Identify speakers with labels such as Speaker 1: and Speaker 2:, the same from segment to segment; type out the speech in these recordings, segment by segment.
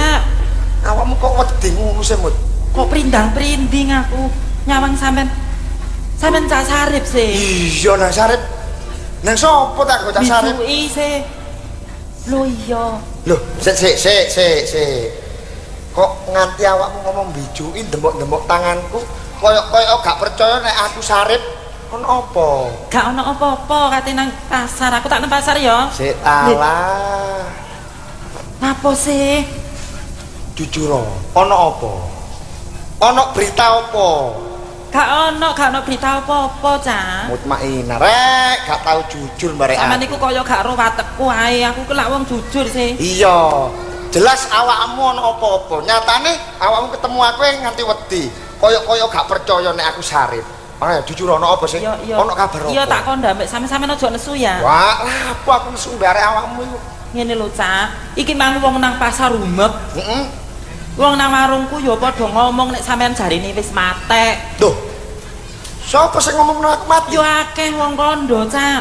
Speaker 1: Cak.
Speaker 2: Awakmu kok wedi ngono sih, Mut?
Speaker 1: Kok prindang-prinding aku nyawang sampean. Sampean Cak Sarip sih.
Speaker 2: Iya, Nang Sarip. Nang sapa tak kok Cak Sarip?
Speaker 1: Bisuki sih. Lho iya.
Speaker 2: Loh, sik. Kok nganti awakmu ngomong bijuki ndemok-ndemok tanganku, koyo gak percaya nek aku Sarip. Kon apa?
Speaker 1: Gak ono apa-apa kate nang pasar. Aku tak nang pasar ya.
Speaker 2: Sik alah.
Speaker 1: Napa sih?
Speaker 2: Jujur ono apa? Ono berita apa?
Speaker 1: Gak ono berita apa-apa, Cak.
Speaker 2: Mutmainah rek, gak tau jujur barek.
Speaker 1: Sampeyan niku kaya gak ro watekku ae. Aku ku lak wong jujur sih.
Speaker 2: Iya. Jelas awakmu ono apa-apa. Nyatane awakmu ketemu aku nganti wedi. Kaya gak percaya nek aku Sarip. Ayo jujur ono apa sih? Ono kabar apa?
Speaker 1: Iya tak kondha mbek sampean aja nesu ya.
Speaker 2: Wah, apa aku nesu barek awakmu iku?
Speaker 1: Ngene lho, Cak. Iki mang wong nang pasar rumek.
Speaker 2: Heeh.
Speaker 1: Wong nang warungku ya padha ngomong nek sampean jarine wis matek.
Speaker 2: Duh. Sopo sing ngomong aku mati?
Speaker 1: Yo akeh wong kandha, Cak.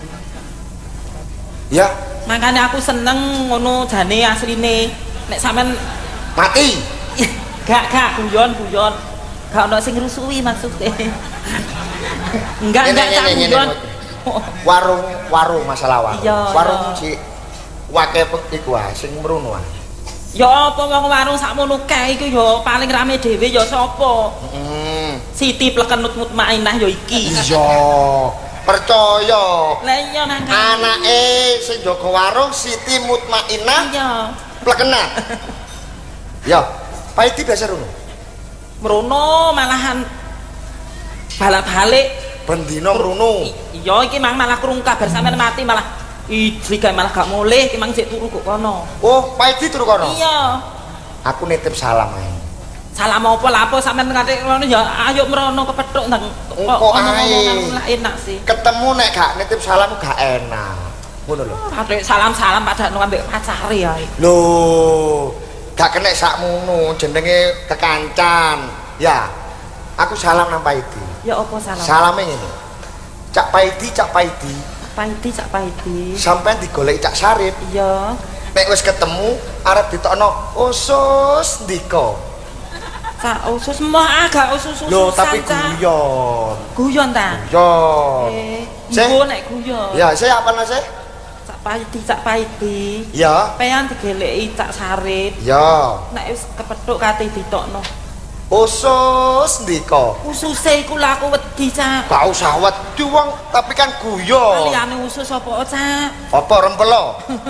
Speaker 2: Ya,
Speaker 1: Makanya aku seneng ngono jane asline nek sampean
Speaker 2: mati.
Speaker 1: gak guyon. Gak ono sing rusuhi maksudnya. Enggak Cak guyon.
Speaker 2: Warung masalah warung.
Speaker 1: Iya,
Speaker 2: warung si wake iku sing mrono.
Speaker 1: Ya apa wong warung sakmono kae iku ya paling rame dhewe ya sapa? Siti Plekenut Mutmainah ya iki.
Speaker 2: Iya. Percaya.
Speaker 1: Lah iya nang
Speaker 2: Anake sing jaga warung Siti Mutmainah.
Speaker 1: Iya.
Speaker 2: Plekenat. Ya, Paidi biasa rono.
Speaker 1: Merono malahan balak-balik
Speaker 2: Bendina mrono.
Speaker 1: Iya iki mang malah krungu kabar sampean mati malah ijri gawe malah gak mulih iki mang sik turu kok kono.
Speaker 2: Oh, Paidi turu kono.
Speaker 1: Iya.
Speaker 2: Aku nitip salam ae.
Speaker 1: Salam apa lah apa sampean nganti ngono ya ayo merono kepethuk nang
Speaker 2: kok ae
Speaker 1: enak sih.
Speaker 2: Ketemu nek gak nitip salam gak enak. Ngono lho.
Speaker 1: Padahal salam-salam padahal ambek pacare ae.
Speaker 2: Lho, gak kena sakmono jenenge kekancan. Ya. Aku salam nang Paidi.
Speaker 1: Ya apa salam?
Speaker 2: Salame ngene. Cak Paidi.
Speaker 1: Cak Paidi.
Speaker 2: Sampeyan digoleki Cak Sarip.
Speaker 1: Iya.
Speaker 2: Nek wis ketemu arep ditokno usus ndika.
Speaker 1: Cak usus mah agak usus-ususan.
Speaker 2: Lho, tapi guyon.
Speaker 1: Guyon ta?
Speaker 2: Guyon.
Speaker 1: Engko nek guyon.
Speaker 2: Ya, saya apa nase?
Speaker 1: Cak Paidi.
Speaker 2: Ya.
Speaker 1: Peyan digeleki Cak Sarip.
Speaker 2: Ya.
Speaker 1: Nek wis kepethuk kate ditokno.
Speaker 2: Usus ndika.
Speaker 1: Ususe iku lak aku wedi, Cak.
Speaker 2: Gak usah wedi wong, tapi kan guyon.
Speaker 1: Liyane usus apa, Cak?
Speaker 2: Apa rempelo?